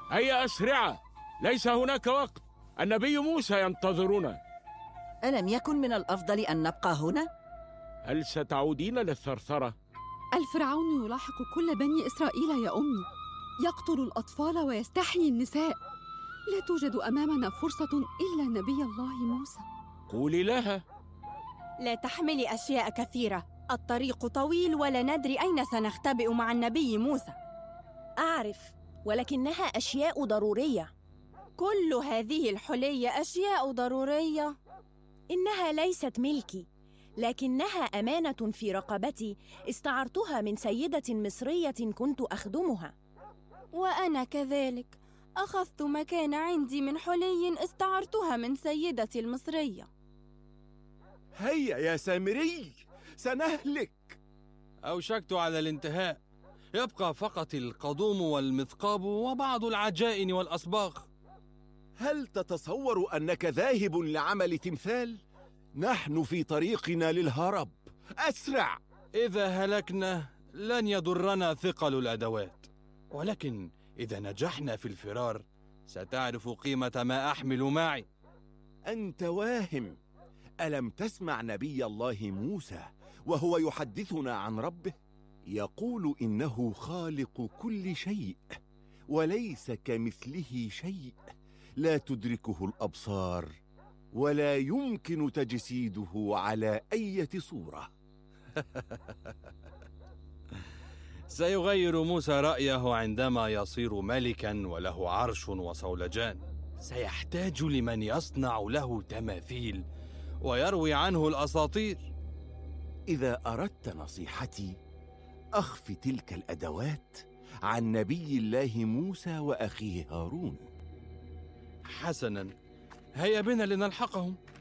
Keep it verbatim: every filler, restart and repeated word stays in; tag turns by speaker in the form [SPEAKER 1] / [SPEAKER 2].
[SPEAKER 1] هيا أسرعا، ليس هناك وقت، النبي موسى ينتظرنا.
[SPEAKER 2] ألم يكن من الأفضل أن نبقى هنا؟
[SPEAKER 1] هل ستعودين للثرثرة؟
[SPEAKER 3] الفرعون يلاحق كل بني إسرائيل يا أمي، يقتل الأطفال ويستحيي النساء. لا توجد أمامنا فرصة إلا نبي الله موسى.
[SPEAKER 1] قولي لها.
[SPEAKER 4] لا تحملي أشياء كثيرة، الطريق طويل ولا ندري أين سنختبئ مع النبي موسى.
[SPEAKER 5] أعرف، ولكنها أشياء ضرورية.
[SPEAKER 4] كل هذه الحلي أشياء ضرورية؟
[SPEAKER 5] إنها ليست ملكي، لكنها أمانة في رقبتي استعرتها من سيدة مصرية كنت أخدمها.
[SPEAKER 4] وأنا كذلك أخذت مكان عندي من حلي استعرتها من سيدتي المصرية.
[SPEAKER 6] هيا يا سامري، سنهلك.
[SPEAKER 7] أوشكت على الانتهاء، يبقى فقط القضوم والمثقاب وبعض العجائن والأصباغ.
[SPEAKER 6] هل تتصور أنك ذاهب لعمل تمثال؟ نحن في طريقنا للهرب، أسرع!
[SPEAKER 7] إذا هلكنا لن يضرنا ثقل الأدوات، ولكن إذا نجحنا في الفرار ستعرف قيمة ما أحمل معي.
[SPEAKER 6] أنت واهم. ألم تسمع نبي الله موسى وهو يحدثنا عن ربه؟ يقول إنه خالق كل شيء وليس كمثله شيء، لا تدركه الأبصار ولا يمكن تجسيده على أي صورة.
[SPEAKER 7] سيغير موسى رأيه عندما يصير ملكاً وله عرش وصولجان. سيحتاج لمن يصنع له تماثيل ويروي عنه الأساطير.
[SPEAKER 6] إذا أردت نصيحتي، أخف تلك الأدوات عن نبي الله موسى وأخيه هارون.
[SPEAKER 7] حسناً، هيا بنا لنلحقهم.